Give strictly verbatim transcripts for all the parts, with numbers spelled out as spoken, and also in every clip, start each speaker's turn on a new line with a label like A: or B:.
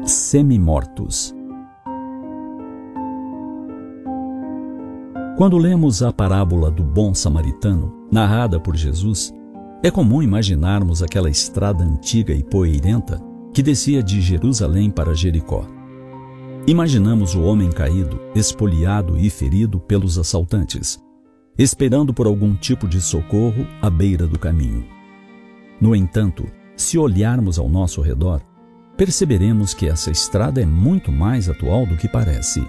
A: Semi-mortos. Quando lemos a parábola do bom samaritano, narrada por Jesus, é comum imaginarmos aquela estrada antiga e poeirenta que descia de Jerusalém para Jericó. Imaginamos o homem caído, espoliado e ferido pelos assaltantes, esperando por algum tipo de socorro à beira do caminho. No entanto, se olharmos ao nosso redor, perceberemos que essa estrada é muito mais atual do que parece.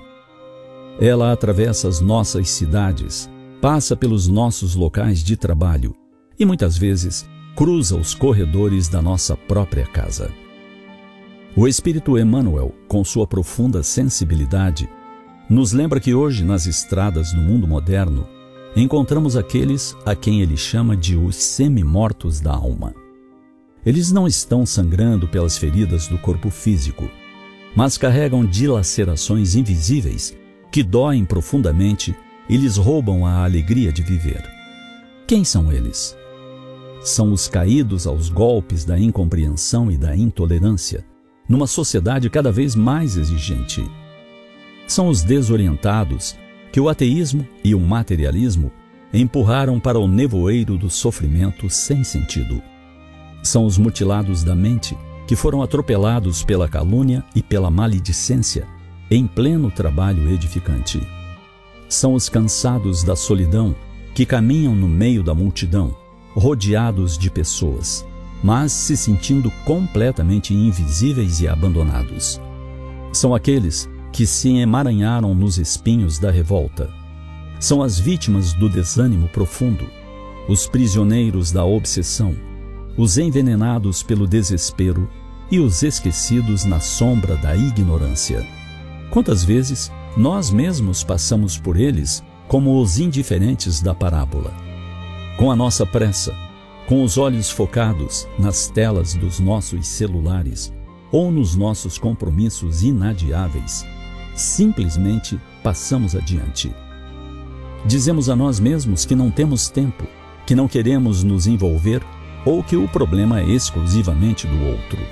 A: Ela atravessa as nossas cidades, passa pelos nossos locais de trabalho e muitas vezes cruza os corredores da nossa própria casa. O Espírito Emmanuel, com sua profunda sensibilidade, nos lembra que hoje nas estradas do mundo moderno encontramos aqueles a quem ele chama de os semi-mortos da alma. Eles não estão sangrando pelas feridas do corpo físico, mas carregam dilacerações invisíveis que doem profundamente e lhes roubam a alegria de viver. Quem são eles? São os caídos aos golpes da incompreensão e da intolerância, numa sociedade cada vez mais exigente. São os desorientados que o ateísmo e o materialismo empurraram para o nevoeiro do sofrimento sem sentido. São os mutilados da mente que foram atropelados pela calúnia e pela maledicência em pleno trabalho edificante. São os cansados da solidão que caminham no meio da multidão, rodeados de pessoas, mas se sentindo completamente invisíveis e abandonados. São aqueles que se emaranharam nos espinhos da revolta. São as vítimas do desânimo profundo, os prisioneiros da obsessão, os envenenados pelo desespero e os esquecidos na sombra da ignorância. Quantas vezes nós mesmos passamos por eles como os indiferentes da parábola? Com a nossa pressa, com os olhos focados nas telas dos nossos celulares ou nos nossos compromissos inadiáveis, simplesmente passamos adiante. Dizemos a nós mesmos que não temos tempo, que não queremos nos envolver ou que o problema é exclusivamente do outro.